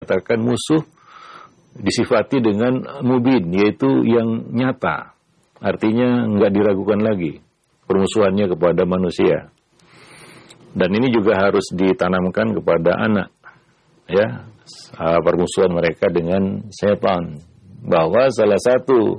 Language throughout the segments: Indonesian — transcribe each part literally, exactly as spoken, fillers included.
katakan musuh disifati dengan mubin, yaitu yang nyata. Artinya nggak diragukan lagi permusuhannya kepada manusia. Dan ini juga harus ditanamkan kepada anak, ya, permusuhan mereka dengan setan. Bahwa salah satu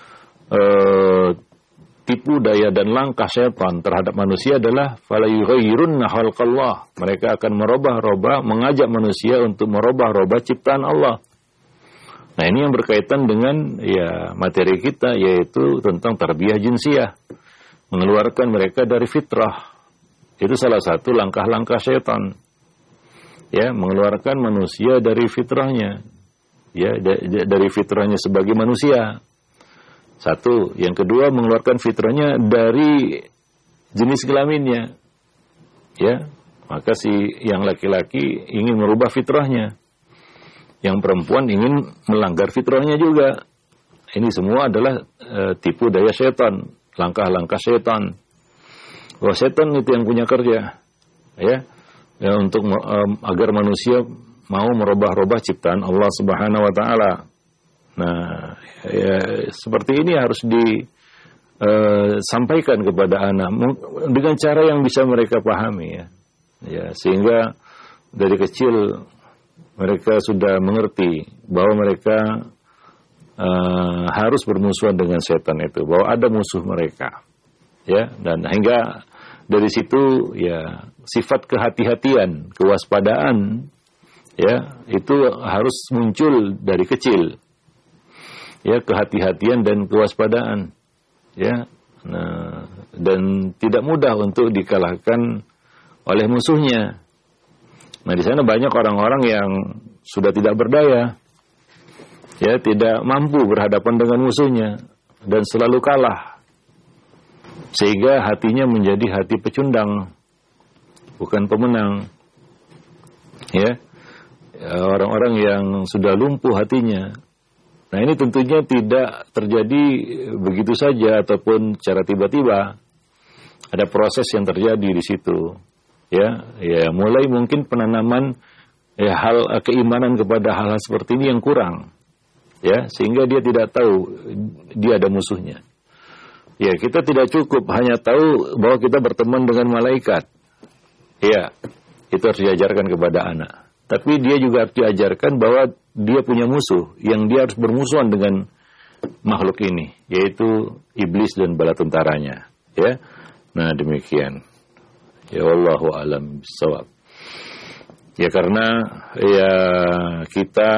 eh, tipu daya dan langkah setan terhadap manusia adalah fala yughayyirunna khalqallah. Mereka akan merubah-rubah, mengajak manusia untuk merubah-rubah ciptaan Allah. Nah, ini yang berkaitan dengan ya materi kita, yaitu tentang tarbiyah jinsiyah, mengeluarkan mereka dari fitrah. Itu salah satu langkah-langkah setan, ya, mengeluarkan manusia dari fitrahnya, ya, dari fitrahnya sebagai manusia. Satu, yang kedua mengeluarkan fitrahnya dari jenis kelaminnya, ya. Maka si yang laki-laki ingin merubah fitrahnya, yang perempuan ingin melanggar fitrahnya juga. Ini semua adalah e, tipu daya setan, langkah-langkah setan. Bahwa setan itu yang punya kerja, ya, ya untuk um, agar manusia mau merubah-rubah ciptaan Allah Subhanahu Wa Taala. Nah, ya, seperti ini harus disampaikan uh, kepada anak dengan cara yang bisa mereka pahami, ya, ya, sehingga dari kecil mereka sudah mengerti bahwa mereka uh, harus bermusuhan dengan setan itu, bahwa ada musuh mereka, ya, dan hingga dari situ ya sifat kehati-hatian, kewaspadaan, ya, itu harus muncul dari kecil, ya, kehati-hatian dan kewaspadaan, ya, nah, dan tidak mudah untuk dikalahkan oleh musuhnya. Nah, di sana banyak orang-orang yang sudah tidak berdaya, ya, tidak mampu berhadapan dengan musuhnya dan selalu kalah. Sehingga hatinya menjadi hati pecundang, bukan pemenang. Ya, orang-orang yang sudah lumpuh hatinya. Nah, ini tentunya tidak terjadi begitu saja ataupun secara tiba-tiba. Ada proses yang terjadi di situ. Ya, ya, mulai mungkin penanaman ya, hal keimanan kepada hal-hal seperti ini yang kurang. Ya, sehingga dia tidak tahu dia ada musuhnya. Ya, kita tidak cukup hanya tahu bahwa kita berteman dengan malaikat. Ya, itu harus diajarkan kepada anak. Tapi dia juga harus diajarkan bahwa dia punya musuh, yang dia harus bermusuhan dengan makhluk ini, yaitu iblis dan bala tentaranya. Ya, nah demikian. Ya, wallahu a'lam bishawab. Ya, karena ya kita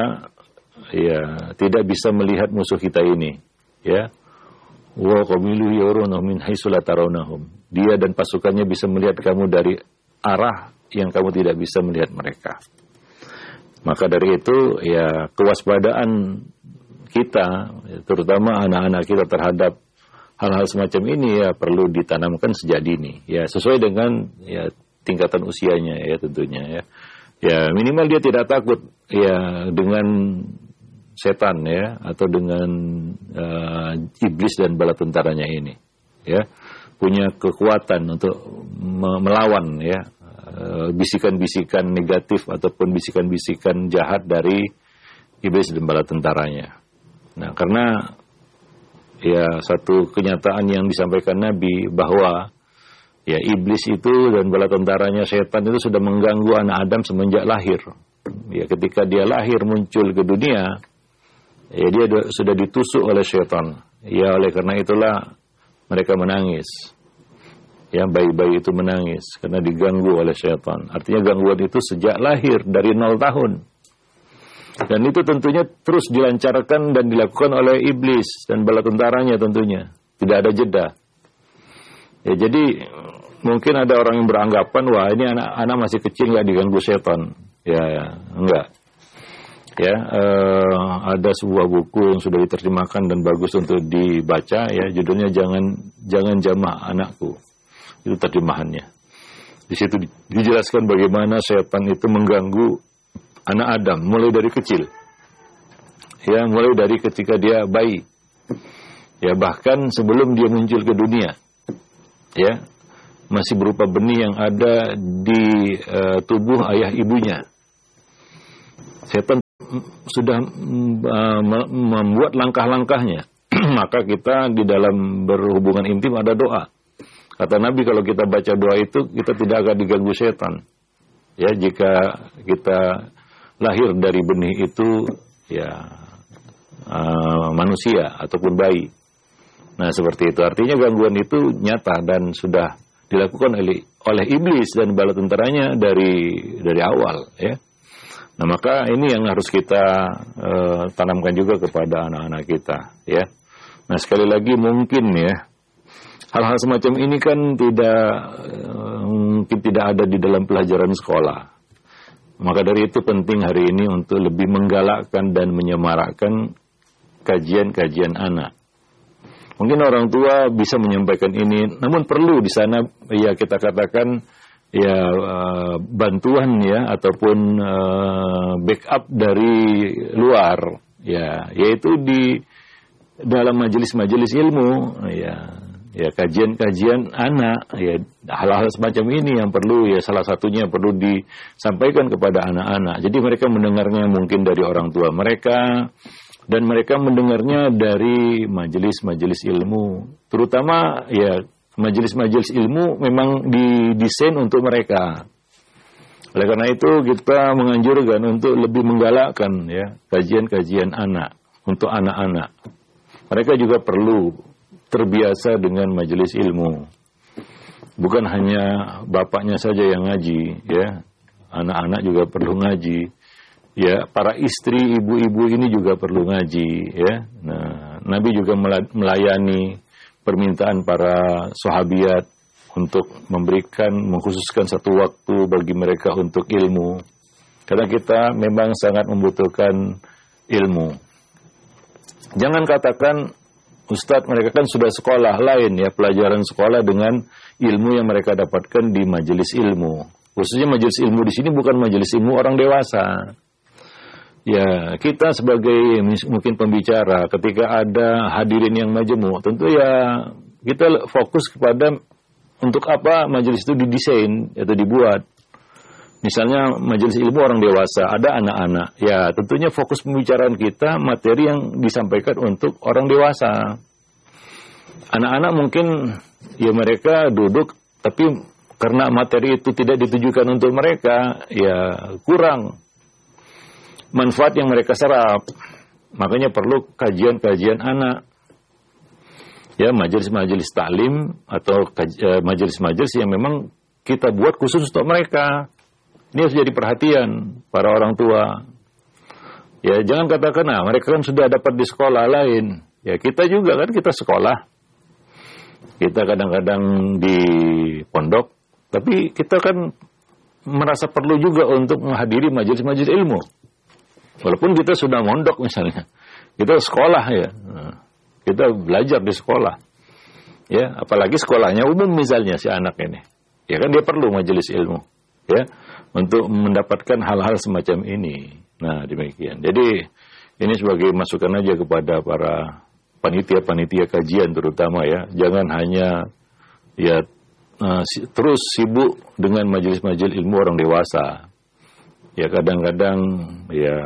ya tidak bisa melihat musuh kita ini. Ya. Wa qamilu yarawna min haitsu la tarawnahum. Dia dan pasukannya bisa melihat kamu dari arah yang kamu tidak bisa melihat mereka. Maka dari itu ya kewaspadaan kita, terutama anak-anak kita terhadap hal-hal semacam ini ya perlu ditanamkan sejak dini. Ya, sesuai dengan ya tingkatan usianya, ya, tentunya, ya. Ya, minimal dia tidak takut ya dengan setan, ya, atau dengan uh, iblis dan bala tentaranya ini, ya, punya kekuatan untuk me- melawan, ya, uh, bisikan-bisikan negatif ataupun bisikan-bisikan jahat dari iblis dan bala tentaranya. Nah, karena ya satu kenyataan yang disampaikan Nabi bahwa ya iblis itu dan bala tentaranya setan itu sudah mengganggu anak Adam semenjak lahir. Ya, ketika dia lahir muncul ke dunia, ya, dia sudah ditusuk oleh syaitan. Ya, oleh karena itulah mereka menangis. Ya, bayi-bayi itu menangis karena diganggu oleh syaitan. Artinya gangguan itu sejak lahir dari nol tahun. Dan itu tentunya terus dilancarkan dan dilakukan oleh iblis dan bala tentaranya tentunya. Tidak ada jeda. Ya, jadi mungkin ada orang yang beranggapan, wah ini anak-anak masih kecil nggak diganggu syaitan. Ya, ya, enggak. Ya, eh, ada sebuah buku yang sudah diterjemahkan dan bagus untuk dibaca, ya, judulnya jangan jangan jamah anakku. Itu terjemahannya. Di situ dijelaskan bagaimana setan itu mengganggu anak Adam mulai dari kecil. Ya, mulai dari ketika dia bayi. Ya, bahkan sebelum dia muncul ke dunia. Ya, masih berupa benih yang ada di uh, tubuh ayah ibunya. Setan sudah uh, membuat langkah-langkahnya, maka kita di dalam berhubungan intim ada doa. Kata Nabi, kalau kita baca doa itu, kita tidak akan diganggu setan. Ya, jika kita lahir dari benih itu, ya uh, manusia ataupun bayi. Nah, seperti itu. Artinya gangguan itu nyata dan sudah dilakukan oleh oleh iblis dan bala tentaranya dari dari awal, ya. Nah, maka ini yang harus kita uh, tanamkan juga kepada anak-anak kita, ya. Nah, sekali lagi mungkin ya, hal-hal semacam ini kan tidak uh, mungkin tidak ada di dalam pelajaran sekolah. Maka dari itu penting hari ini untuk lebih menggalakkan dan menyemarakkan kajian-kajian anak. Mungkin orang tua bisa menyampaikan ini, namun perlu di sana ya kita katakan ya uh, bantuan ya ataupun uh, backup dari luar, ya, yaitu di dalam majelis-majelis ilmu, ya, ya kajian-kajian anak, ya hal-hal semacam ini yang perlu, ya salah satunya perlu disampaikan kepada anak-anak. Jadi mereka mendengarnya mungkin dari orang tua mereka. Dan mereka mendengarnya dari majelis-majelis ilmu, terutama ya majelis-majelis ilmu memang didesain untuk mereka. Oleh karena itu kita menganjurkan untuk lebih menggalakkan ya kajian-kajian anak untuk anak-anak. Mereka juga perlu terbiasa dengan majelis ilmu. Bukan hanya bapaknya saja yang ngaji, ya, anak-anak juga perlu ngaji. Ya, para istri, ibu-ibu ini juga perlu ngaji, ya. Nah, Nabi juga melayani permintaan para sahabiat untuk memberikan, mengkhususkan satu waktu bagi mereka untuk ilmu. Karena kita memang sangat membutuhkan ilmu. Jangan katakan, Ustadz, mereka kan sudah sekolah lain, ya, pelajaran sekolah dengan ilmu yang mereka dapatkan di majelis ilmu. Khususnya majelis ilmu di sini bukan majelis ilmu orang dewasa. Ya, kita sebagai mungkin pembicara, ketika ada hadirin yang majemuk, tentu ya kita fokus kepada untuk apa majelis itu didesain atau dibuat. Misalnya majelis ilmu orang dewasa, ada anak-anak. Ya, tentunya fokus pembicaraan kita materi yang disampaikan untuk orang dewasa. Anak-anak mungkin ya mereka duduk, tapi karena materi itu tidak ditujukan untuk mereka, ya kurang manfaat yang mereka serap. Makanya perlu kajian-kajian anak. Ya, majelis-majelis taklim atau majelis-majelis yang memang kita buat khusus untuk mereka. Ini harus jadi perhatian para orang tua. Ya, jangan katakan, nah mereka kan sudah dapat di sekolah lain. Ya, kita juga kan, kita sekolah. Kita kadang-kadang di pondok. Tapi kita kan merasa perlu juga untuk menghadiri majelis-majelis ilmu. Walaupun kita sudah mondok misalnya, kita sekolah ya, kita belajar di sekolah, ya, apalagi sekolahnya umum misalnya si anak ini, ya kan dia perlu majelis ilmu, ya, untuk mendapatkan hal-hal semacam ini. Nah, demikian. Jadi ini sebagai masukan aja kepada para panitia-panitia kajian terutama ya, jangan hanya ya uh, si, terus sibuk dengan majelis-majelis ilmu orang dewasa. Ya kadang-kadang ya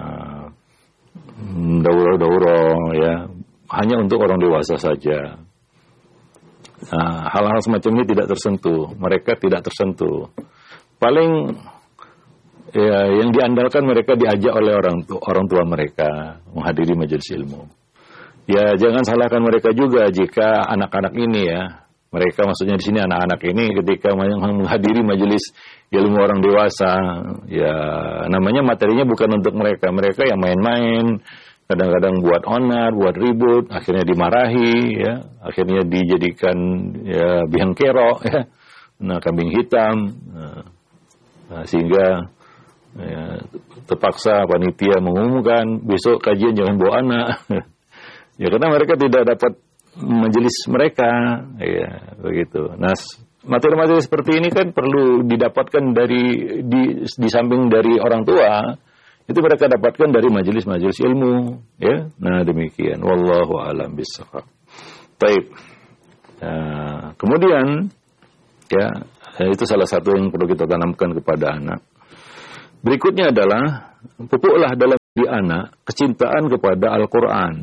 daurah-daurah ya hanya untuk orang dewasa saja. Nah, hal-hal semacam ini tidak tersentuh, mereka tidak tersentuh. Paling ya yang diandalkan mereka diajak oleh orang tua, orang tua mereka menghadiri majelis ilmu. Ya jangan salahkan mereka juga jika anak-anak ini ya, mereka maksudnya di sini anak-anak ini ketika menghadiri majelis ilmu orang dewasa, ya namanya materinya bukan untuk mereka. Mereka yang main-main, kadang-kadang buat onar, buat ribut, akhirnya dimarahi, ya, akhirnya dijadikan ya biang kerok, ya, nah kambing hitam, nah, sehingga ya, terpaksa panitia mengumumkan besok kajian jangan bawa anak, ya karena mereka tidak dapat majelis mereka, ya begitu. Nah, materi-materi seperti ini kan perlu didapatkan dari di, di samping dari orang tua, itu mereka dapatkan dari majelis-majelis ilmu, ya. Nah, demikian. Wallahu a'lam bishawab. Baik. Nah, kemudian ya, itu salah satu yang perlu kita tanamkan kepada anak. Berikutnya adalah pupuklah dalam diri anak kecintaan kepada Al-Quran.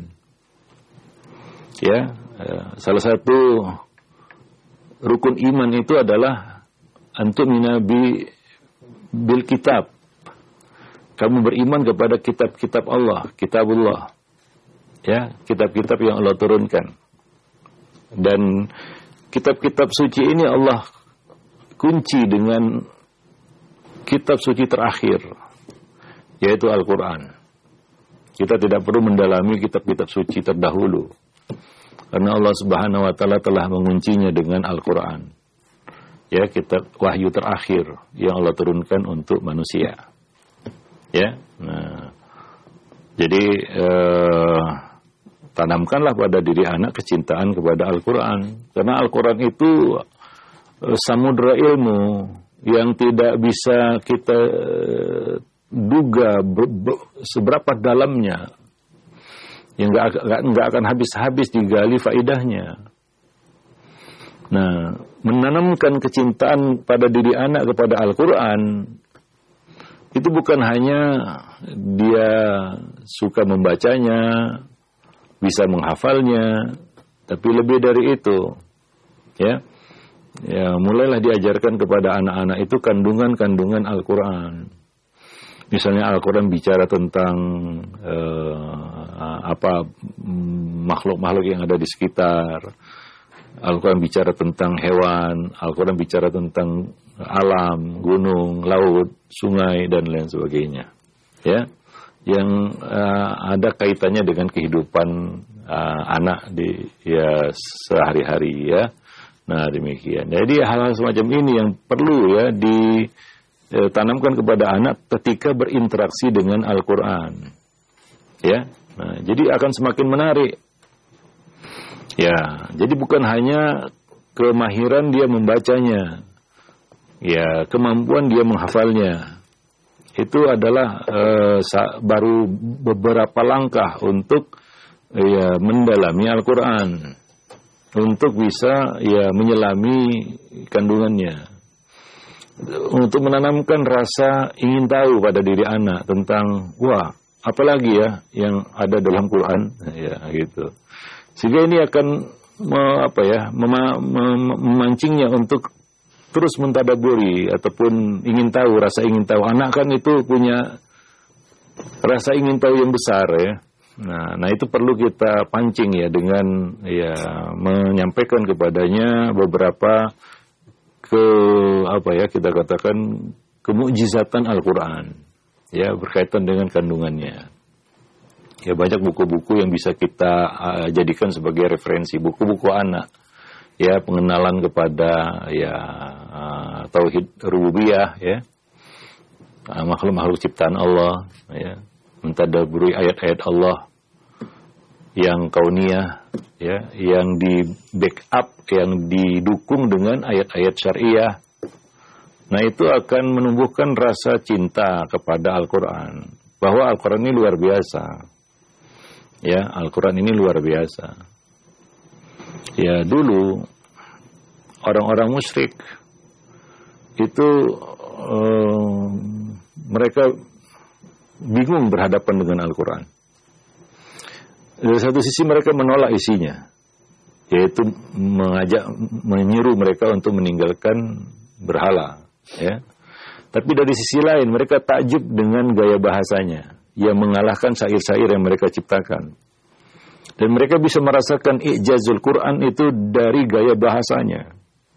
Ya, salah satu rukun iman itu adalah antum minabi bil kitab. Kamu beriman kepada kitab-kitab Allah, kitabullah. Ya, kitab-kitab yang Allah turunkan. Dan kitab-kitab suci ini Allah kunci dengan kitab suci terakhir, yaitu Al-Quran. Kita tidak perlu mendalami kitab-kitab suci terdahulu, karena Allah Subhanahu wa Ta'ala telah menguncinya dengan Al-Quran. Ya, kitab wahyu terakhir yang Allah turunkan untuk manusia. Ya, nah, jadi eh, tanamkanlah pada diri anak kecintaan kepada Al-Quran, karena Al-Quran itu eh, samudra ilmu yang tidak bisa kita uh, duga ber, ber, seberapa dalamnya, yang nggak akan habis-habis digali faidahnya. Nah, menanamkan kecintaan pada diri anak kepada Al-Quran itu bukan hanya dia suka membacanya, bisa menghafalnya, tapi lebih dari itu, ya. Ya, mulailah diajarkan kepada anak-anak itu kandungan-kandungan Al-Quran. Misalnya Al-Quran bicara tentang uh, apa makhluk-makhluk yang ada di sekitar. Al-Quran bicara tentang hewan. Al-Quran bicara tentang alam, gunung, laut, sungai, dan lain sebagainya. Ya, yang uh, ada kaitannya dengan kehidupan uh, anak di ya sehari-hari, ya. Nah, demikian. Jadi hal-hal semacam ini yang perlu ya ditanamkan kepada anak ketika berinteraksi dengan Al-Quran. Ya, nah, jadi akan semakin menarik. Ya, jadi bukan hanya kemahiran dia membacanya, ya, kemampuan dia menghafalnya. Itu adalah uh, baru beberapa langkah untuk ya mendalami Al-Quran, untuk bisa ya menyelami kandungannya, untuk menanamkan rasa ingin tahu pada diri anak tentang wah apalagi ya yang ada dalam Quran, ya gitu, sehingga ini akan me, apa ya mema, mem, memancingnya untuk terus mentadaburi ataupun ingin tahu, rasa ingin tahu. Anak kan itu punya rasa ingin tahu yang besar, ya. Nah, nah itu perlu kita pancing ya dengan ya menyampaikan kepadanya beberapa ke apa ya kita katakan kemukjizatan Al-Quran, ya, berkaitan dengan kandungannya. Ya, banyak buku-buku yang bisa kita uh, jadikan sebagai referensi, buku-buku anak, ya, pengenalan kepada ya uh, tauhid rububiyah, ya, uh, makhluk-makhluk ciptaan Allah, ya, mentadaburi ayat-ayat Allah yang kauniyah, ya, yang di backup, yang didukung dengan ayat-ayat syariah. Nah, itu akan menumbuhkan rasa cinta kepada Al-Quran, bahwa Al-Quran ini luar biasa, ya, Al-Quran ini luar biasa. Ya, dulu orang-orang musyrik itu eh, mereka bingung berhadapan dengan Al-Quran. Dari satu sisi mereka menolak isinya, yaitu mengajak, menyeru mereka untuk meninggalkan berhala, ya. Tapi dari sisi lain mereka takjub dengan gaya bahasanya yang mengalahkan syair-syair yang mereka ciptakan. Dan mereka bisa merasakan i'jazul Quran itu dari gaya bahasanya.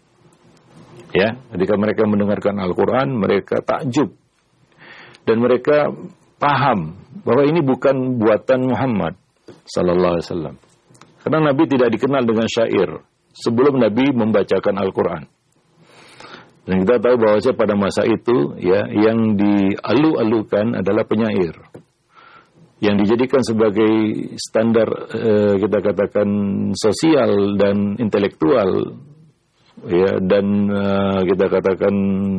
Ya, ketika mereka mendengarkan Al-Quran, mereka takjub. Dan mereka paham bahwa ini bukan buatan Muhammad sallallahu alaihi wasallam. Karena Nabi tidak dikenal dengan syair sebelum Nabi membacakan Al-Quran. Dan kita tahu bahwa pada masa itu, ya, yang dialu-alukan adalah penyair, yang dijadikan sebagai standar eh, kita katakan sosial dan intelektual, ya, dan eh, kita katakan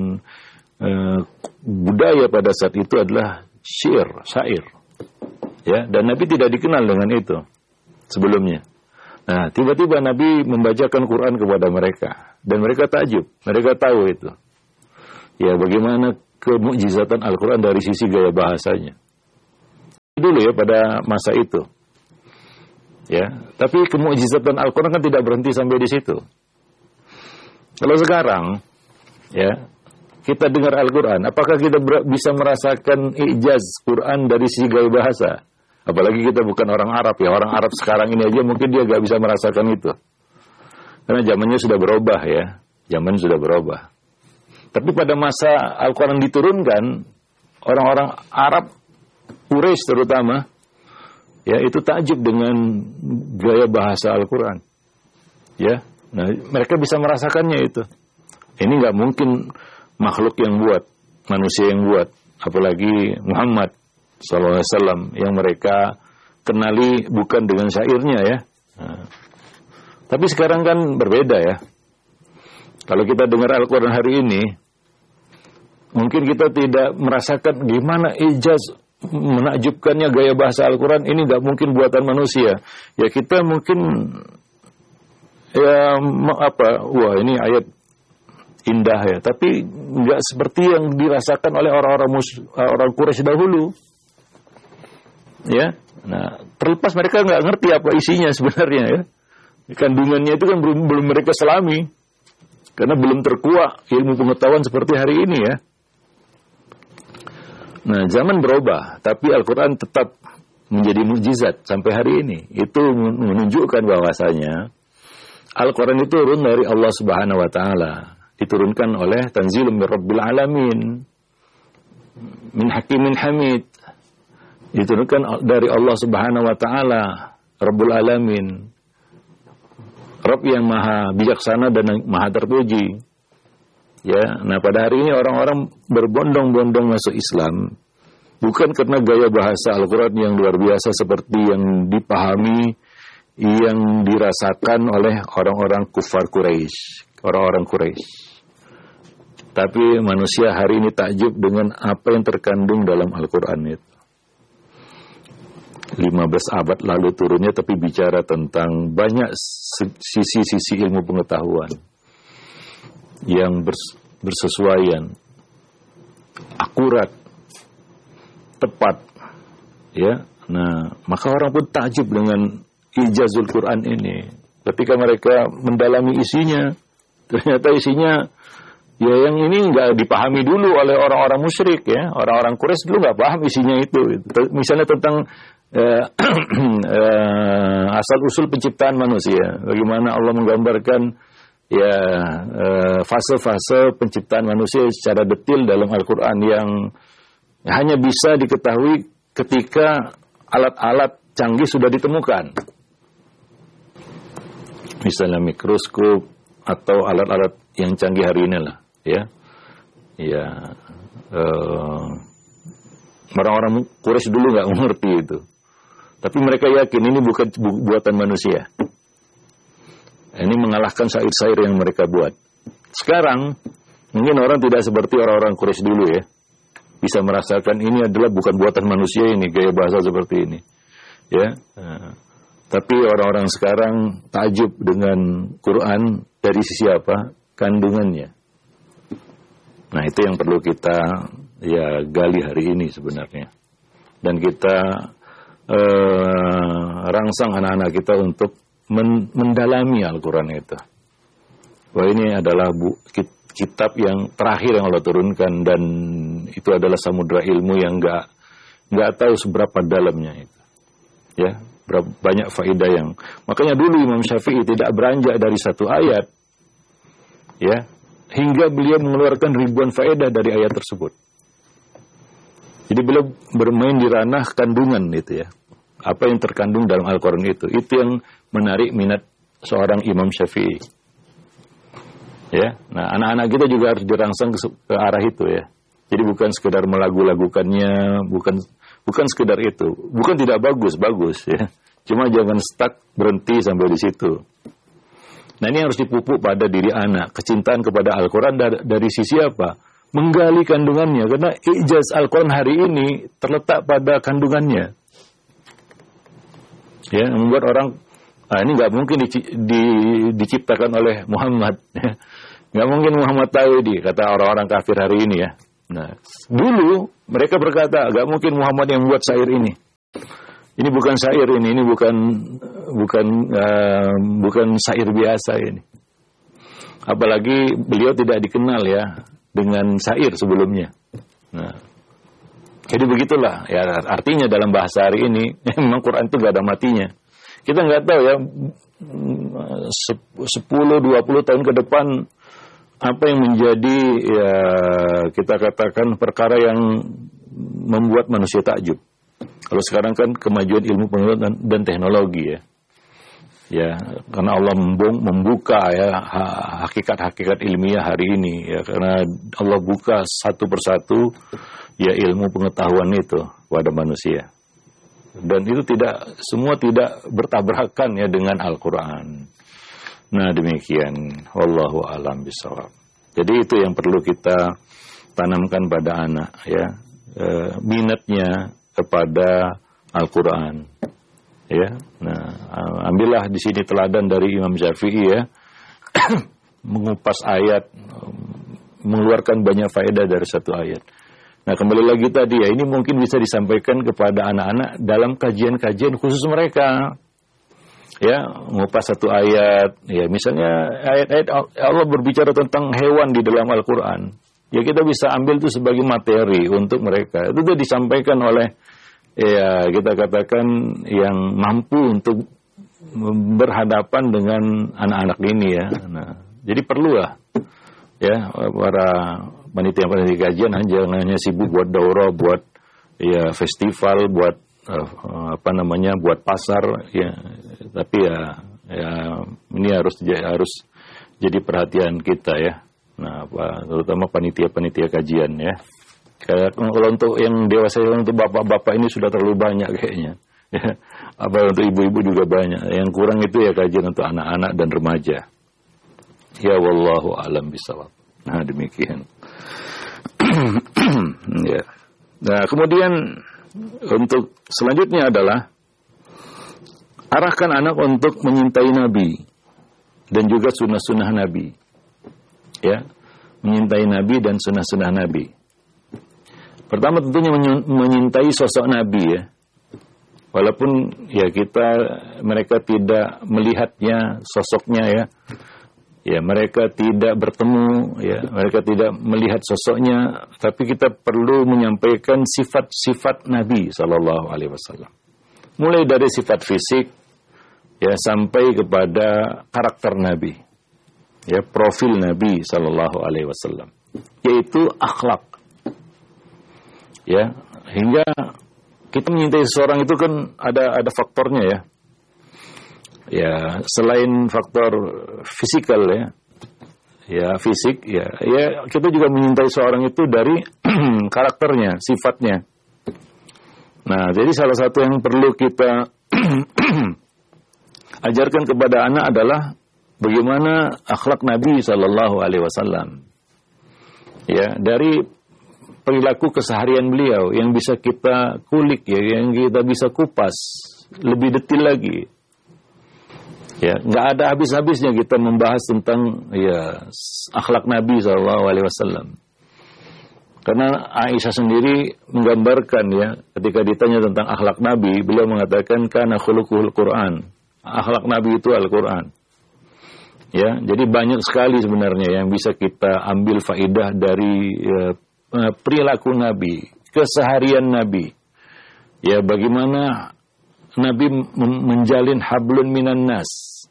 eh, budaya pada saat itu adalah syair, syair, ya, dan Nabi tidak dikenal dengan itu sebelumnya. Nah, tiba-tiba Nabi membacakan Quran kepada mereka, dan mereka takjub, mereka tahu itu, ya, bagaimana kemukjizatan Al-Quran dari sisi gaya bahasanya. dulu ya pada masa itu. Ya, tapi kemukjizatan Al-Quran kan tidak berhenti sampai di situ. Kalau sekarang, ya, kita dengar Al-Quran, apakah kita bisa merasakan ijaz Quran dari sisi gaya bahasa? Apalagi kita bukan orang Arab ya, orang Arab sekarang ini aja mungkin dia gak bisa merasakan itu. Karena zamannya sudah berubah ya, zaman sudah berubah. Tapi pada masa Al-Quran diturunkan, orang-orang Arab, Quraisy terutama, ya itu takjub dengan gaya bahasa Al-Quran. Ya, nah mereka bisa merasakannya itu. Ini nggak mungkin makhluk yang buat, manusia yang buat, apalagi Muhammad sallallahu alaihi wasallam yang mereka kenali bukan dengan syairnya ya. Nah, tapi sekarang kan berbeda ya. Kalau kita dengar Al-Quran hari ini, mungkin kita tidak merasakan gimana ijaz menakjubkannya gaya bahasa Al-Quran ini nggak mungkin buatan manusia. Ya kita mungkin ya apa, wah ini ayat indah ya, tapi nggak seperti yang dirasakan oleh orang-orang mus, orang Quraisy dahulu. Ya, nah terlepas mereka nggak ngerti apa isinya sebenarnya ya, kandungannya itu kan belum belum mereka selami, karena belum terkuak ilmu pengetahuan seperti hari ini ya. Nah, zaman berubah, tapi Al-Quran tetap menjadi mukjizat sampai hari ini. Itu menunjukkan bahwasanya Al-Quran itu turun dari Allah Subhanahu wa taala, diturunkan oleh tanzilum min Rabbil alamin, min hakimin hamid. Diturunkan dari Allah Subhanahu wa taala, Rabbul alamin. Rabb yang maha bijaksana dan maha terpuji. Ya, nah pada hari ini orang-orang berbondong-bondong masuk Islam bukan karena gaya bahasa Al-Quran yang luar biasa seperti yang dipahami, yang dirasakan oleh orang-orang kufar Quraisy, orang-orang Quraisy. Tapi manusia hari ini takjub dengan apa yang terkandung dalam Al-Quran itu. lima belas abad lalu turunnya, tapi bicara tentang banyak sisi-sisi ilmu pengetahuan yang bersesuaian, akurat, tepat, ya. Nah, maka orang pun takjub dengan ijazul Quran ini. Ketika mereka mendalami isinya, ternyata isinya ya yang ini nggak dipahami dulu oleh orang-orang musyrik ya, orang-orang Quraisy dulu nggak paham isinya itu. Misalnya tentang eh, eh, asal usul penciptaan manusia, bagaimana Allah menggambarkan ya fase-fase penciptaan manusia secara detail dalam Al-Quran yang hanya bisa diketahui ketika alat-alat canggih sudah ditemukan. Misalnya mikroskop atau alat-alat yang canggih hari ini lah, ya. Ya, uh, orang-orang Quraisy dulu nggak mengerti itu, tapi mereka yakin ini bukan bu- buatan manusia. Ini mengalahkan syair-syair yang mereka buat. Sekarang, mungkin orang tidak seperti orang-orang Quraisy dulu ya. Bisa merasakan ini adalah bukan buatan manusia ini, gaya bahasa seperti ini. Ya. Nah, tapi orang-orang sekarang takjub dengan Quran dari sisi apa? Kandungannya. Nah, itu yang perlu kita ya gali hari ini sebenarnya. Dan kita eh, rangsang anak-anak kita untuk mendalami Al-Quran itu. Wah, ini adalah bu, kitab yang terakhir yang Allah turunkan, dan itu adalah samudra ilmu yang nggak nggak tahu seberapa dalamnya itu. Ya, berapa banyak faedah yang. Makanya dulu Imam Syafi'i tidak beranjak dari satu ayat, ya, hingga beliau mengeluarkan ribuan faedah dari ayat tersebut. Jadi beliau bermain di ranah kandungan itu ya. Apa yang terkandung dalam Al-Quran itu. Itu yang menarik minat seorang Imam Syafi'i. Ya, nah anak-anak kita juga harus dirangsang ke, ke arah itu ya. Jadi bukan sekedar melagu-lagukannya, bukan bukan sekedar itu. Bukan tidak bagus, bagus ya. Cuma jangan stuck berhenti sampai di situ. Nah ini harus dipupuk pada diri anak. Kecintaan kepada Al-Quran dari, dari sisi apa? Menggali kandungannya. Karena ijaz Al-Quran hari ini terletak pada kandungannya. Ya, membuat orang, ah, ini nggak mungkin di, di, diciptakan oleh Muhammad. Nggak mungkin Muhammad tahu di, kata orang-orang kafir hari ini ya. Nah, dulu mereka berkata, nggak mungkin Muhammad yang membuat syair ini. Ini bukan syair ini, ini bukan bukan uh, bukan syair biasa ini. Apalagi beliau tidak dikenal ya dengan syair sebelumnya. Nah, jadi begitulah ya artinya dalam bahasa hari ini memang Quran itu gak ada matinya. Kita nggak tahu ya sepuluh dua puluh tahun ke depan apa yang menjadi ya kita katakan perkara yang membuat manusia takjub. Kalau sekarang kan kemajuan ilmu pengetahuan dan teknologi ya. Ya, karena Allah membuka ya hakikat-hakikat ilmiah hari ini ya, karena Allah buka satu persatu ya ilmu pengetahuan itu pada manusia. Dan itu tidak semua tidak bertabrakan ya dengan Al-Qur'an. Nah, demikian wallahu a'lam bishawab. Jadi itu yang perlu kita tanamkan pada anak ya, e, minatnya kepada Al-Qur'an. Ya. Nah, ambillah di sini teladan dari Imam Syafi'i ya. Mengupas ayat, mengeluarkan banyak faedah dari satu ayat. Nah, kembali lagi tadi ya, ini mungkin bisa disampaikan kepada anak-anak dalam kajian-kajian khusus mereka. Ya, mengupas satu ayat, ya misalnya ayat-ayat Allah berbicara tentang hewan di dalam Al-Qur'an. Ya kita bisa ambil itu sebagai materi untuk mereka. Itu sudah disampaikan oleh ya kita katakan yang mampu untuk berhadapan dengan anak-anak ini ya. Nah, jadi perlu lah ya para panitia-panitia kajian jangan hanya sibuk buat daurah, buat ya festival, buat uh, apa namanya, buat pasar ya. Tapi ya ya ini harus harus jadi perhatian kita ya. Nah, apa, terutama panitia-panitia kajian ya. Kayak kalau untuk yang dewasa, untuk bapak-bapak ini sudah terlalu banyak kayaknya. Ya. Apa untuk ibu-ibu juga banyak. Yang kurang itu ya kajian untuk anak-anak dan remaja. Ya wallahu a'lam bishawab. Nah, demikian. Ya. Nah, kemudian untuk selanjutnya adalah arahkan anak untuk menyintai Nabi dan juga sunnah-sunnah Nabi. Ya, menyintai Nabi dan sunnah-sunnah Nabi. Pertama tentunya menyintai sosok Nabi ya. Walaupun ya kita mereka tidak melihatnya sosoknya ya. Ya, mereka tidak bertemu ya, mereka tidak melihat sosoknya, tapi kita perlu menyampaikan sifat-sifat Nabi sallallahu alaihi wasallam. Mulai dari sifat fisik ya sampai kepada karakter Nabi. Ya, profil Nabi sallallahu alaihi wasallam, yaitu akhlak. Ya, hingga kita menyintai seseorang itu kan ada ada faktornya ya. Ya, selain faktor fisikal ya. Ya, fisik ya. Ya, kita juga menyintai seorang itu dari karakternya, sifatnya. Nah, jadi salah satu yang perlu kita ajarkan kepada anak adalah bagaimana akhlak Nabi sallallahu alaihi wasallam. Ya, dari perilaku keseharian beliau yang bisa kita kulik ya, yang kita bisa kupas lebih detail lagi. Ya, nggak ada habis-habisnya kita membahas tentang ya akhlak Nabi sallallahu alaihi wasallam. Karena Aisyah sendiri menggambarkan ya, ketika ditanya tentang akhlak Nabi, beliau mengatakan kana khuluquhul Quran. Akhlak Nabi itu Al-Quran. Ya, jadi banyak sekali sebenarnya yang bisa kita ambil faidah dari ya, perilaku Nabi, keseharian Nabi. Ya, bagaimana Nabi menjalin hablun minan nas.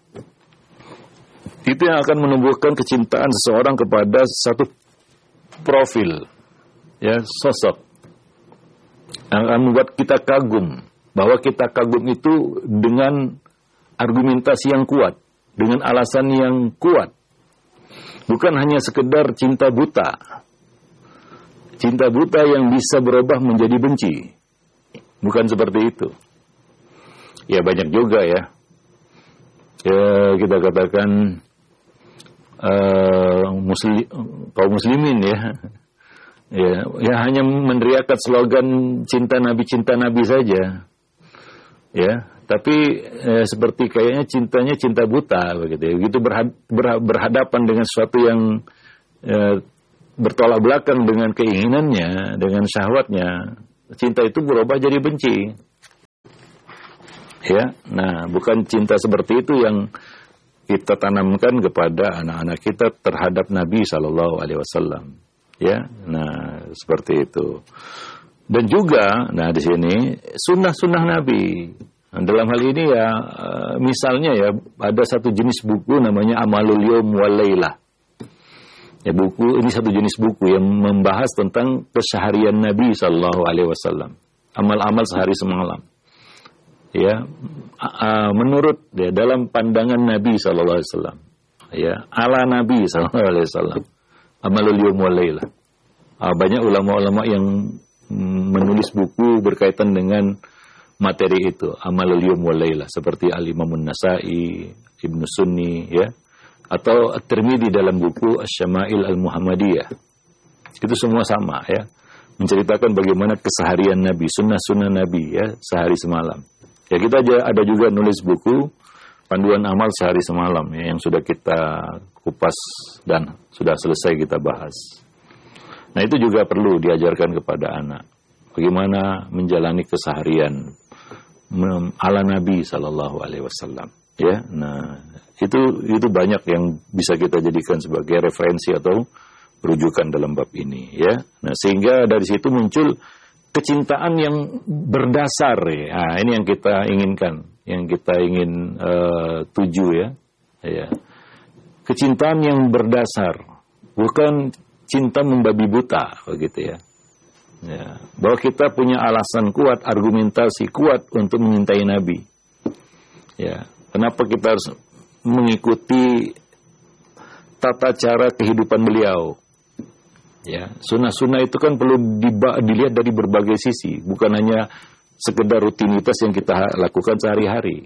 Itu yang akan menumbuhkan kecintaan seseorang kepada satu profil, ya, sosok. Yang akan membuat kita kagum, bahwa kita kagum itu dengan argumentasi yang kuat, dengan alasan yang kuat. Bukan hanya sekedar cinta buta. Cinta buta yang bisa berubah menjadi benci. Bukan seperti itu. Ya banyak juga ya. Ya kita katakan uh, muslim, kaum muslimin ya. Ya, ya hanya meneriakan slogan cinta Nabi, cinta Nabi saja. Ya, tapi eh, seperti kayaknya cintanya cinta buta begitu ya. Begitu berhad, berha, berhadapan dengan sesuatu yang eh, bertolak belakang dengan keinginannya, dengan syahwatnya, cinta itu berubah jadi benci. Ya, nah bukan cinta seperti itu yang kita tanamkan kepada anak-anak kita terhadap Nabi Shallallahu Alaihi Wasallam. Ya, nah seperti itu. Dan juga, nah di sini sunnah-sunnah Nabi. Nah, dalam hal ini ya, misalnya ya ada satu jenis buku namanya Amalul Yawm wal Lailah. Ya, buku ini satu jenis buku yang membahas tentang keseharian Nabi Shallallahu Alaihi Wasallam, amal-amal sehari semalam. Ya, menurut ya, dalam pandangan Nabi Shallallahu Alaihi Wasallam, ya, ala Nabi Shallallahu Alaihi Wasallam, Amalul Yawm wal Lailah. Banyak ulama-ulama yang menulis buku berkaitan dengan materi itu, Amalul Yawm wal Lailah, seperti Al-Imam An-Nasa'i, Ibnu Sunni, ya, atau At-Tirmidzi dalam buku Asy-Syama'il Al-Muhammadiyah. Itu semua sama, ya, menceritakan bagaimana keseharian Nabi, sunnah-sunnah Nabi, ya, sehari semalam. Ya, kita aja ada juga nulis buku Panduan Amal Sehari Semalam, ya, yang sudah kita kupas dan sudah selesai kita bahas. Nah, itu juga perlu diajarkan kepada anak. Bagaimana menjalani keseharian ala Nabi Sallallahu Alaihi Wasallam. Ya, nah itu itu banyak yang bisa kita jadikan sebagai referensi atau rujukan dalam bab ini. Ya, nah sehingga dari situ muncul kecintaan yang berdasar. Ya. Nah, ini yang kita inginkan, yang kita ingin uh, tuju ya. Ya, kecintaan yang berdasar, bukan cinta membabi buta, begitu ya. Ya, bahwa kita punya alasan kuat, argumentasi kuat untuk menyintai Nabi. Ya, kenapa kita harus mengikuti tata cara kehidupan beliau? Ya, sunnah-sunnah itu kan perlu diba- dilihat dari berbagai sisi, bukan hanya sekedar rutinitas yang kita lakukan sehari-hari.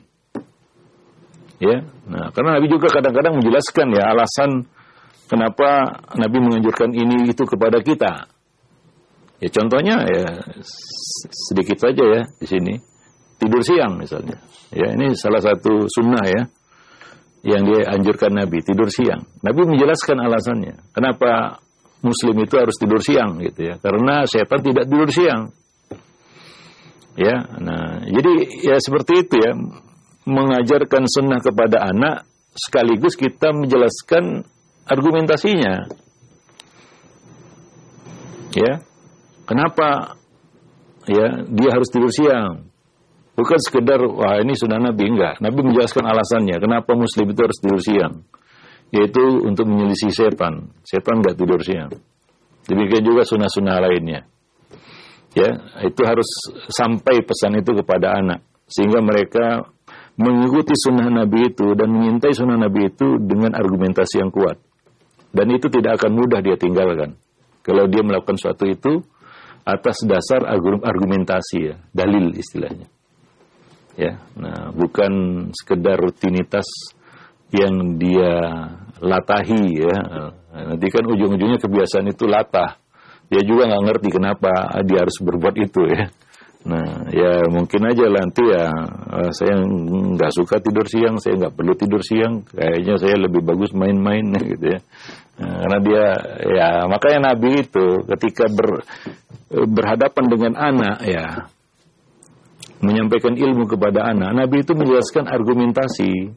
Ya, nah, karena Nabi juga kadang-kadang menjelaskan ya alasan kenapa Nabi menganjurkan ini itu kepada kita. Ya contohnya ya sedikit saja ya di sini, tidur siang misalnya. Ya ini salah satu sunnah ya yang dia anjurkan Nabi, tidur siang. Nabi menjelaskan alasannya. Kenapa Muslim itu harus tidur siang gitu ya? Karena setan tidak tidur siang. Ya, nah jadi ya seperti itu ya, mengajarkan sunnah kepada anak sekaligus kita menjelaskan argumentasinya. Ya. Kenapa ya dia harus tidur siang? Bukan sekedar wah ini sunnah Nabi, enggak. Nabi menjelaskan alasannya kenapa Muslim itu harus tidur siang, yaitu untuk menyelisih setan. Setan enggak tidur siang. Demikian juga sunnah-sunnah lainnya. Ya, itu harus sampai pesan itu kepada anak sehingga mereka mengikuti sunnah Nabi itu dan menyintai sunnah Nabi itu dengan argumentasi yang kuat. Dan itu tidak akan mudah dia tinggalkan kalau dia melakukan suatu itu atas dasar argumentasi ya, dalil istilahnya. Ya, nah bukan sekedar rutinitas yang dia latahi ya. Nanti kan ujung-ujungnya kebiasaan itu latah. Dia juga nggak ngerti kenapa dia harus berbuat itu ya. Nah, ya mungkin aja nanti ya saya nggak suka tidur siang, saya nggak perlu tidur siang, kayaknya saya lebih bagus main-main gitu ya. Nah, karena dia ya makanya Nabi itu ketika ber, berhadapan dengan anak ya menyampaikan ilmu kepada anak, Nabi itu menjelaskan argumentasi.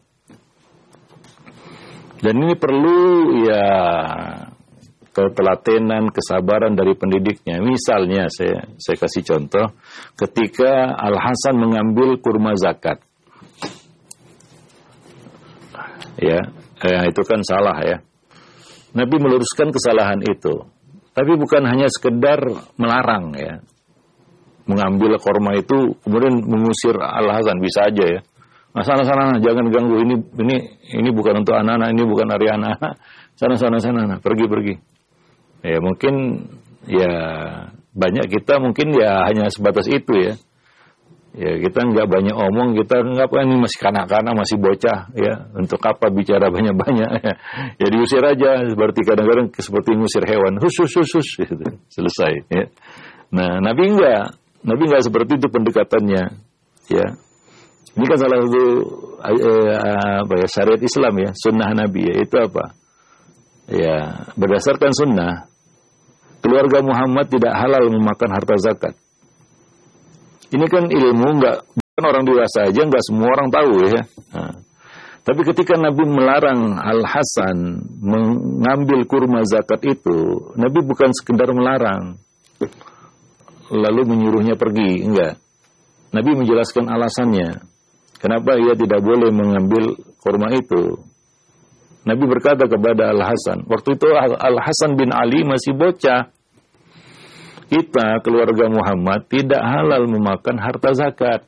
Dan ini perlu ya ketelatenan, kesabaran dari pendidiknya. Misalnya saya saya kasih contoh, ketika Al Hasan mengambil kurma zakat, ya, eh, itu kan salah ya. Nabi meluruskan kesalahan itu, tapi bukan hanya sekedar melarang ya, mengambil kurma itu kemudian mengusir Al Hasan, bisa aja ya. Nah, sana sana jangan ganggu, ini ini ini bukan untuk anak-anak, ini bukan hari anak-anak. Sana sana sana pergi pergi. Ya mungkin ya banyak kita mungkin ya hanya sebatas itu ya. Ya kita nggak banyak omong, kita nggak apa ini masih kanak-kanak, masih bocah ya. Untuk apa bicara banyak-banyak ya. Ya diusir aja, seperti kadang-kadang seperti ngusir hewan. Hus hus hus, hus gitu. Selesai ya. Nah, Nabi enggak, Nabi enggak seperti itu pendekatannya ya. Ini kan salah satu eh, apa ya, syariat Islam ya, sunnah Nabi ya. Itu apa? Ya, berdasarkan sunnah, keluarga Muhammad tidak halal memakan harta zakat. Ini kan ilmu enggak Kan orang dewasa aja nggak semua orang tahu ya. Nah, tapi ketika Nabi melarang Al-Hasan mengambil kurma zakat itu, Nabi bukan sekedar melarang, lalu menyuruhnya pergi, enggak. Nabi menjelaskan alasannya, kenapa ia tidak boleh mengambil kurma itu. Nabi berkata kepada Al-Hasan, waktu itu Al-Hasan bin Ali masih bocah, kita keluarga Muhammad tidak halal memakan harta zakat.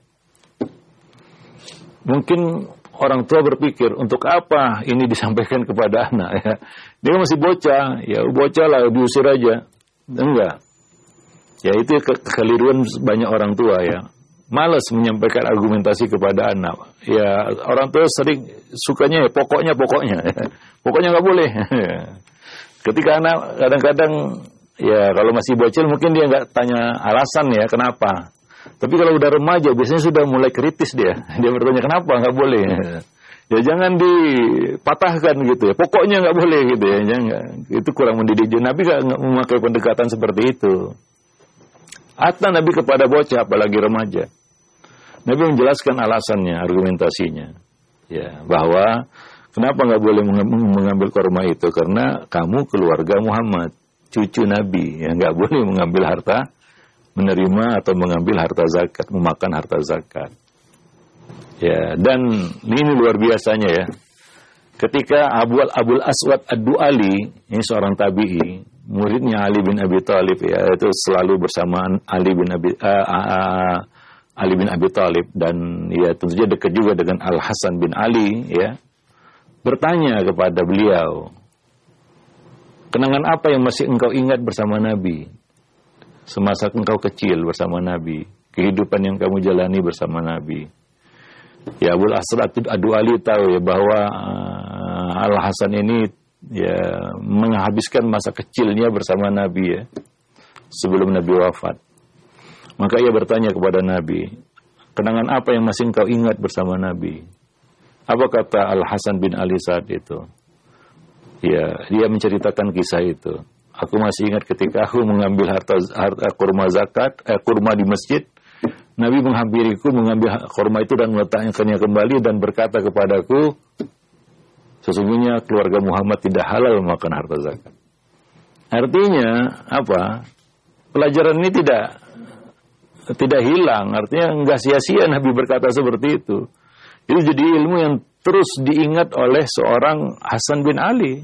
Mungkin orang tua berpikir, untuk apa ini disampaikan kepada anak ya? Dia masih bocah, ya bocah lah, diusir aja. Enggak. Ya itu kekeliruan banyak orang tua ya. Malas menyampaikan argumentasi kepada anak. Ya orang tua sering sukanya ya pokoknya pokoknya. Ya. Pokoknya nggak boleh. Ketika anak kadang-kadang ya kalau masih bocil mungkin dia nggak tanya alasan ya kenapa. Tapi kalau udah remaja biasanya sudah mulai kritis dia. Dia bertanya kenapa nggak boleh. Ya jangan dipatahkan gitu ya. Pokoknya nggak boleh gitu ya. Jangan. Itu kurang mendidik. Nabi nggak memakai pendekatan seperti itu. Hatta Nabi kepada bocah apalagi remaja. Nabi menjelaskan alasannya, argumentasinya. Ya bahwa kenapa nggak boleh mengambil kurma itu? Karena kamu keluarga Muhammad, cucu Nabi, ya nggak boleh mengambil harta, menerima atau mengambil harta zakat, memakan harta zakat. Ya, dan ini luar biasanya ya. Ketika Abu Abul Aswad Ad-Du'ali, ini seorang tabi'i, muridnya Ali bin Abi Thalib ya, itu selalu bersama Ali bin Abi uh, uh, Ali bin Abi Thalib dan ya tentunya dekat juga dengan Al Hasan bin Ali ya. Bertanya kepada beliau, kenangan apa yang masih engkau ingat bersama Nabi? Semasa engkau kecil bersama Nabi, kehidupan yang kamu jalani bersama Nabi. Ya Abul Aswad Ad-Du'ali tahu ya bahwa uh, Al Hasan ini ya menghabiskan masa kecilnya bersama Nabi ya sebelum Nabi wafat. Maka ia bertanya kepada Nabi, kenangan apa yang masih engkau ingat bersama Nabi? Apa kata Al Hasan bin Ali saat itu? Ya, dia menceritakan kisah itu. Aku masih ingat ketika aku mengambil harta, harta kurma zakat, eh, kurma di masjid. Nabi menghampiriku mengambil kurma itu dan meletakkannya kembali dan berkata kepadaku, sesungguhnya keluarga Muhammad tidak halal memakan harta zakat. Artinya apa? Pelajaran ini tidak tidak hilang. Artinya enggak sia-sia Nabi berkata seperti itu. Itu jadi ilmu yang terus diingat oleh seorang Hasan bin Ali.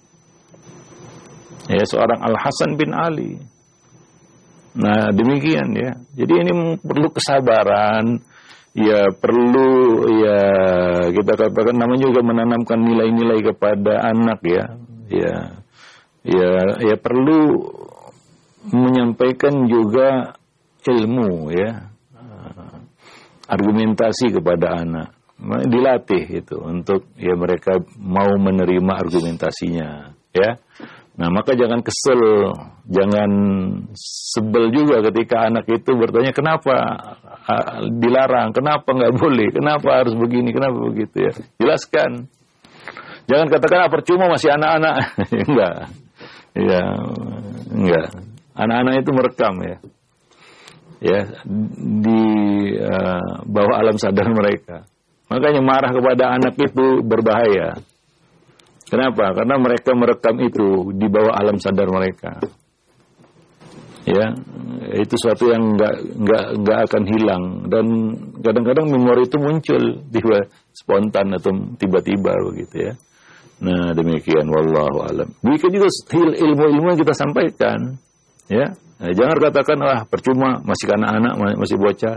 Ya, seorang Al Hasan bin Ali. Nah, demikian ya. Jadi ini perlu kesabaran, ya perlu ya kita katakan namanya juga menanamkan nilai-nilai kepada anak ya. Ya. Ya, ya perlu menyampaikan juga ilmu ya. Argumentasi kepada anak. Dilatih itu untuk ya mereka mau menerima argumentasinya ya. Nah maka jangan kesel, jangan sebel juga ketika anak itu bertanya kenapa dilarang, kenapa nggak boleh, kenapa harus begini, kenapa begitu ya. Jelaskan. Jangan katakan ah, percuma masih anak-anak. Enggak. Ya, enggak. Anak-anak itu merekam ya. Ya, di uh, bawah alam sadar mereka. Makanya marah kepada anak itu berbahaya. Kenapa? Karena mereka merekam itu di bawah alam sadar mereka. Ya, itu suatu yang nggak nggak nggak akan hilang dan kadang-kadang memori itu muncul tiba spontan atau tiba-tiba begitu ya. Nah demikian, wallahu alam. Begitu juga ilmu-ilmu yang kita sampaikan, ya. Nah, jangan katakan wah percuma masih anak-anak masih bocah.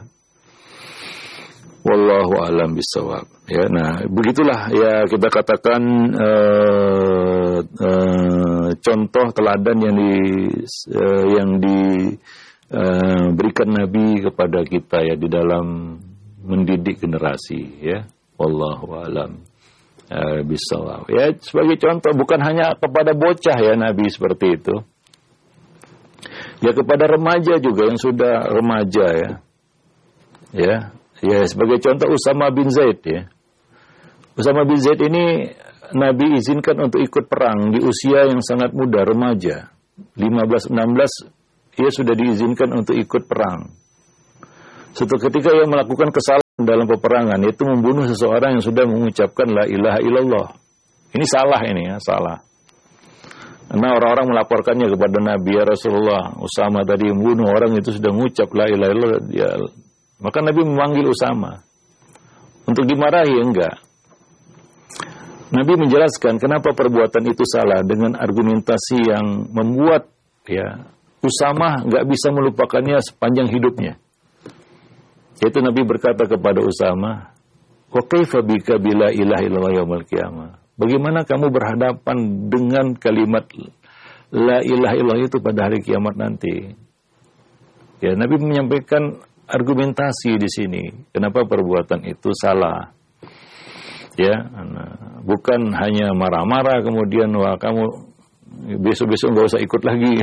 Wallahu alam bisawab. Ya, nah begitulah ya kita katakan uh, uh, contoh teladan yang di uh, yang diberikan uh, Nabi kepada kita ya di dalam mendidik generasi ya. Wallahu alam uh, bisawab. Ya sebagai contoh bukan hanya kepada bocah ya Nabi seperti itu. Ya kepada remaja juga yang sudah remaja ya. Ya. Ya, sebagai contoh Usama bin Zaid ya. Usama bin Zaid ini Nabi izinkan untuk ikut perang di usia yang sangat muda, remaja. lima belas enam belas ia sudah diizinkan untuk ikut perang. Suatu ketika ia melakukan kesalahan dalam peperangan, yaitu membunuh seseorang yang sudah mengucapkan la ilaha illallah. Ini salah ini ya, salah. Karena orang-orang melaporkannya kepada Nabi, ya Rasulullah, Usama tadi membunuh orang itu sudah mengucap la ilaha illallah. Ya. Maka Nabi memanggil Usama. Untuk dimarahi enggak. Nabi menjelaskan kenapa perbuatan itu salah dengan argumentasi yang membuat ya Usama enggak bisa melupakannya sepanjang hidupnya. Yaitu Nabi berkata kepada Usama, "Wa kaifa bika bila ilaha illallah yaumil qiyamah?" Bagaimana kamu berhadapan dengan kalimat la ilaha illallah itu pada hari kiamat nanti? Ya, Nabi menyampaikan argumentasi di sini. Kenapa perbuatan itu salah? Ya, nah, bukan hanya marah-marah kemudian wah kamu besok-besok nggak usah ikut lagi.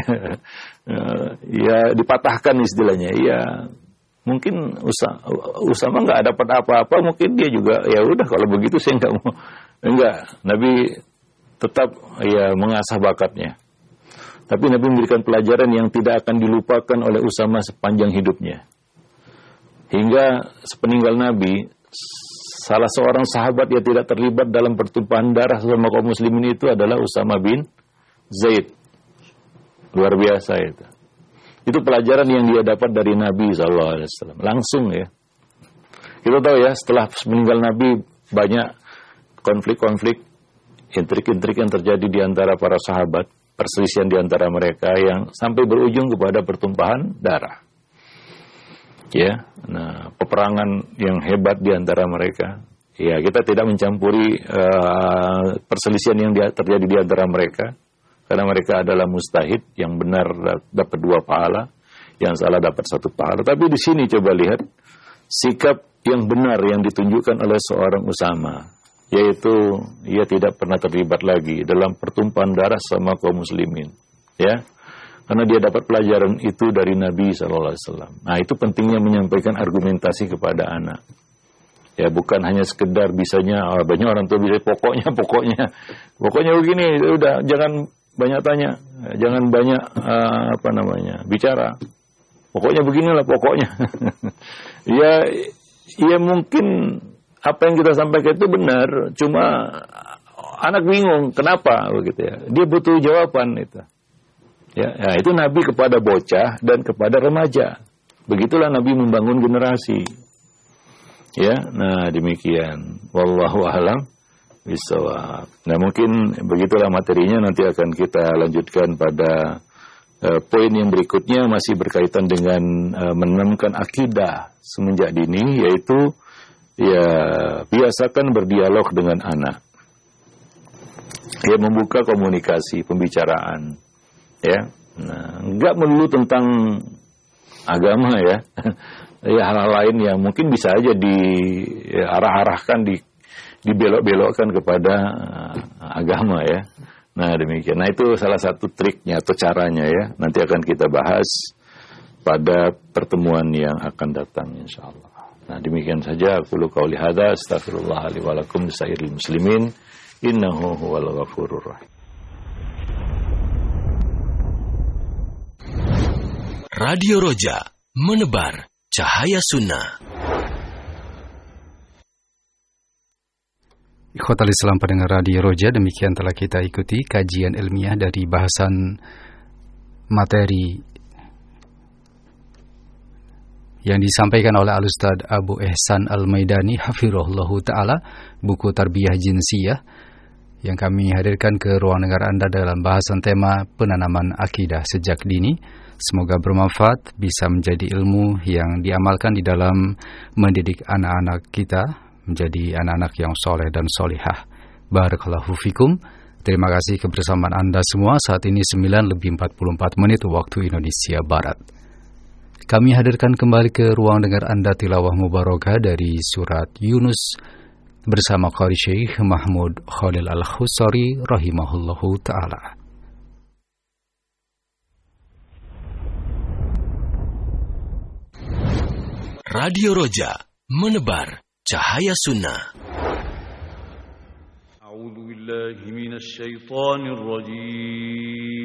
Ya dipatahkan istilahnya. Ya mungkin Usama, Usama nggak dapat apa-apa, mungkin dia juga ya udah kalau begitu saya nggak mau. Enggak, Nabi tetap ya mengasah bakatnya. Tapi Nabi memberikan pelajaran yang tidak akan dilupakan oleh Usama sepanjang hidupnya. Hingga sepeninggal Nabi, salah seorang sahabat yang tidak terlibat dalam pertumpahan darah sama kaum muslimin itu adalah Usama bin Zaid. Luar biasa itu. Itu pelajaran yang dia dapat dari Nabi shallallahu alaihi wasallam. Langsung ya. Kita tahu ya, setelah meninggal Nabi banyak konflik-konflik, intrik-intrik yang terjadi di antara para sahabat, perselisihan di antara mereka yang sampai berujung kepada pertumpahan darah. Ya, nah peperangan yang hebat di antara mereka. Ya, kita tidak mencampuri uh, perselisihan yang di, terjadi di antara mereka, karena mereka adalah mustahid, yang benar dapat dua pahala, yang salah dapat satu pahala. Tapi di sini coba lihat sikap yang benar yang ditunjukkan oleh seorang Usama, yaitu ia tidak pernah terlibat lagi dalam pertumpahan darah sama kaum muslimin. Ya. Karena dia dapat pelajaran itu dari Nabi shallallahu alaihi wasallam. Nah, itu pentingnya menyampaikan argumentasi kepada anak. Ya, bukan hanya sekedar bisanya, oh, banyak orang tua bisa pokoknya, pokoknya. Pokoknya begini, udah jangan banyak tanya, jangan banyak uh, apa namanya, bicara. Pokoknya beginilah, pokoknya. ya, ya mungkin apa yang kita sampaikan itu benar, cuma anak bingung, kenapa begitu ya. Dia butuh jawaban itu. Ya, ya, itu Nabi kepada bocah dan kepada remaja. Begitulah Nabi membangun generasi. Ya, nah demikian. Wallahu a'lam bishawab. Nah mungkin begitulah materinya, nanti akan kita lanjutkan pada uh, poin yang berikutnya, masih berkaitan dengan uh, menanamkan akidah semenjak dini, yaitu ya biasakan berdialog dengan anak. Ya, membuka komunikasi, pembicaraan. Ya, nah, enggak melulu tentang agama ya, ya hal-hal lain yang mungkin bisa aja diarah-arahkan, di, dibelok-belokkan kepada uh, agama ya. Nah demikian. Nah itu salah satu triknya atau caranya ya. Nanti akan kita bahas pada pertemuan yang akan datang insyaallah. Nah demikian saja. Qulu qauli hadza, astaghfirullah li wa lakum lisairil muslimin, innahu huwal ghafurur rahim. Radio Roja, menebar cahaya sunnah. Ikhwatal Islam pendengar Radio Roja, demikian telah kita ikuti kajian ilmiah dari bahasan materi yang disampaikan oleh Al-Ustaz Abu Ihsan Al-Maidani hafizahullahu ta'ala, buku Tarbiyah Jinsiyah, yang kami hadirkan ke ruang dengar Anda dalam bahasan tema penanaman akidah sejak dini. Semoga bermanfaat, bisa menjadi ilmu yang diamalkan di dalam mendidik anak-anak kita menjadi anak-anak yang soleh dan solihah. Barakallahu fikum. Terima kasih kebersamaan Anda semua. Saat ini sembilan lebih empat puluh empat menit waktu Indonesia Barat. Kami hadirkan kembali ke ruang dengar Anda tilawah mubarakah dari surat Yunus bersama Qari Syekh Mahmud Khalil Al-Khusari rahimahullahu ta'ala. Radio Roja, menebar cahaya sunnah. A'udzu billahi minasy syaithanir rajim.